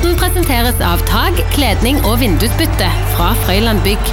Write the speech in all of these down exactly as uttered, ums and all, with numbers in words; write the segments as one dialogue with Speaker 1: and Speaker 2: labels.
Speaker 1: Podden presenteres av Tag, Kledning og Vindusbytte fra Frøyland Bygg.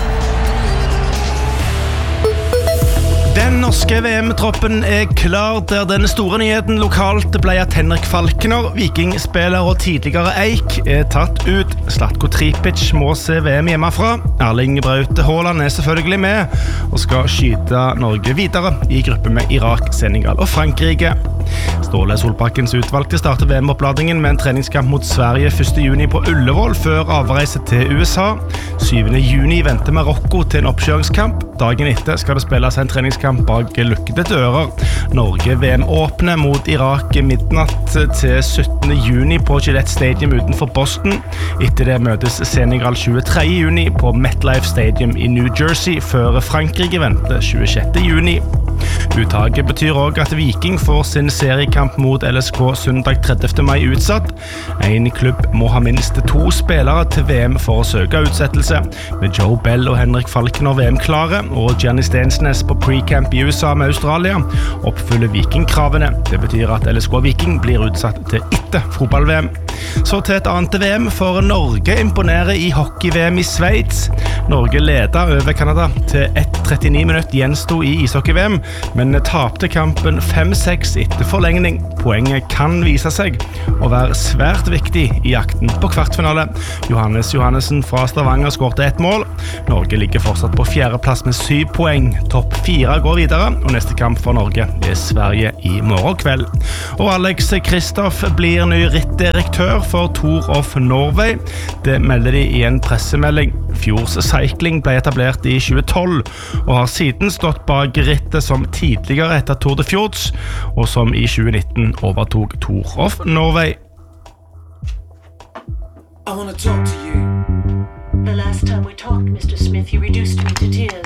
Speaker 2: Den norske V M-troppen er klar, der den store nyheten lokalt ble at Henrik Falkner, vikingspiller og tidligere Eik, er tatt ut. Zlatko Tripic må se V M hjemmefra. Erling Braut Haaland er selvfølgelig med, og skal skyte Norge videre i gruppe med Irak, Senegal og Frankrike. Ståle Solbakkens utvalgte starter V M-oppladningen med en treningskamp mot Sverige første juni på Ullevål før avreise til U S A. syvende juni venter Marokko til en oppkjøringskamp. Dagen etter skal det spilles en treningskamp bak lukkede dører. Norge V M åpner mot Irak midnatt til syttende juni på Gillette Stadium utenfor Boston. Etter det møtes Senegal tjuetredje juni på MetLife Stadium i New Jersey, før Frankrike venter tjuesjette juni. Uttaket betyr også at Viking får sin seriekamp mot L S K søndag tredivte mai utsatt. En klubb må ha minst to spillere til V M for å søke utsettelse. Med Joe Bell og Henrik Falkner V M-klare, og Gianni Stensnes på pre-camp i U S A med Australia, oppfyller Viking-kravene. Det betyr at L S K Viking blir utsatt til etter fotball-V M. Så til et annet V M, for Norge imponerer i hockey-V M i Sveits. Norge leder over Kanada til ett trettini minutt gjenstod i ishockey-V M, men tapte kampen fem seks etter forlengning. Poenget kan vise seg å være svært viktig i jakten på kvartfinale. Johannes Johannessen fra Stavanger skårte ett mål. Norge ligger fortsatt på fjerdeplass med syv poeng. Topp fire går videre, og neste kamp for Norge er Sverige i morgen kveld. Og Alex Kristoff blir ny rittdirektør for Tour of Norway. Det melder de i en pressemelding. Fjords Cycling ble etablert i tjuetolv, og har siden stått bak rittet som tidligere etter Tour de Fjords, og som i tjuenitten overtog Tour of Norway.
Speaker 3: I want to talk to you. The last time we talked, Mister Smith, you reduced me to tears.